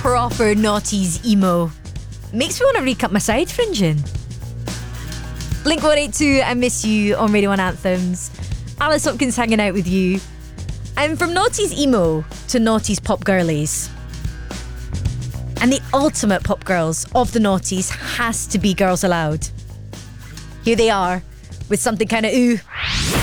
proper noughties emo. Makes me want to recut my side fringing. Blink-182, I Miss You on Radio 1 Anthems. Alice Hopkins hanging out with you. And from noughties emo to noughties pop girlies. And the ultimate pop girls of the noughties has to be Girls Aloud. Here they are with Something Kinda Ooh.